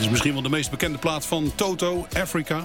is misschien wel de meest bekende plaat van Toto, Africa.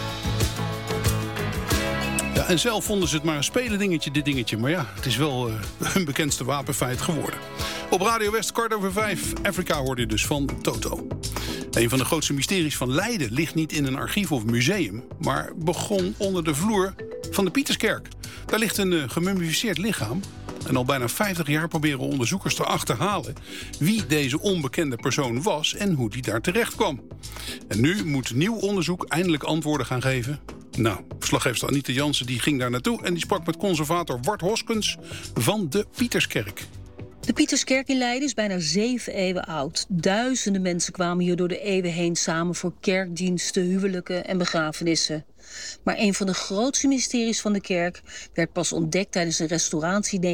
Ja, en zelf vonden ze het maar een spelen dingetje, dit dingetje. Maar ja, het is wel hun bekendste wapenfeit geworden. Op Radio West, 5:15, Africa hoorde je dus van Toto. Een van de grootste mysteries van Leiden ligt niet in een archief of museum, maar begon onder de vloer van de Pieterskerk. Daar ligt een gemummificeerd lichaam. En al bijna 50 jaar proberen onderzoekers te achterhalen wie deze onbekende persoon was en hoe die daar terecht kwam. En nu moet nieuw onderzoek eindelijk antwoorden gaan geven. Nou, verslaggever Anita Jansen die ging daar naartoe en die sprak met conservator Wart Hoskens van de Pieterskerk. De Pieterskerk in Leiden is bijna 7 eeuwen oud. Duizenden mensen kwamen hier door de eeuwen heen samen voor kerkdiensten, huwelijken en begrafenissen. Maar een van de grootste mysteries van de kerk werd pas ontdekt tijdens een restauratie in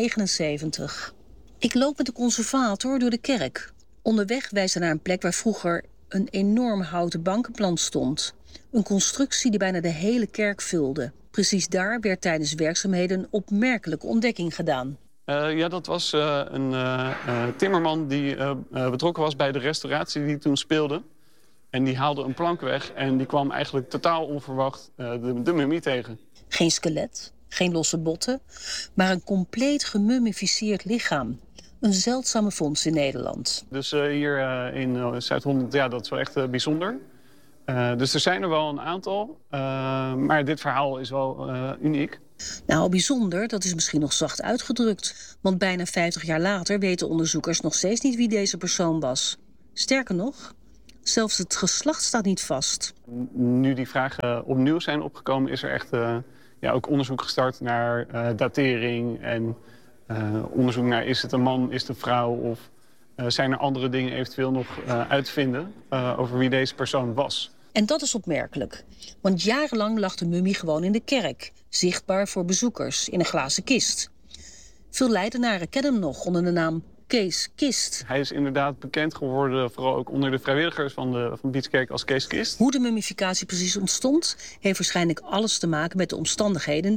1979. Ik loop met de conservator door de kerk. Onderweg wijst hij naar een plek waar vroeger een enorm houten bankenplant stond. Een constructie die bijna de hele kerk vulde. Precies daar werd tijdens werkzaamheden een opmerkelijke ontdekking gedaan. Dat was een timmerman die betrokken was bij de restauratie die toen speelde. En die haalde een plank weg en die kwam eigenlijk totaal onverwacht de mummie tegen. Geen skelet, geen losse botten, maar een compleet gemummificeerd lichaam. Een zeldzame vondst in Nederland. Dus hier in Zuid-Holland, ja, dat is wel echt bijzonder. Dus er zijn er wel een aantal, maar dit verhaal is wel uniek. Nou, bijzonder, dat is misschien nog zacht uitgedrukt. Want bijna 50 jaar later weten onderzoekers nog steeds niet wie deze persoon was. Sterker nog, zelfs het geslacht staat niet vast. Nu die vragen opnieuw zijn opgekomen, is er echt ook onderzoek gestart naar datering. En onderzoek naar is het een man, is het een vrouw of zijn er andere dingen eventueel nog uit te vinden over wie deze persoon was. En dat is opmerkelijk, want jarenlang lag de mummie gewoon in de kerk, zichtbaar voor bezoekers in een glazen kist. Veel Leidenaren kennen hem nog onder de naam Kees Kist. Hij is inderdaad bekend geworden, vooral ook onder de vrijwilligers van de Pieterskerk als Kees Kist. Hoe de mummificatie precies ontstond, heeft waarschijnlijk alles te maken met de omstandigheden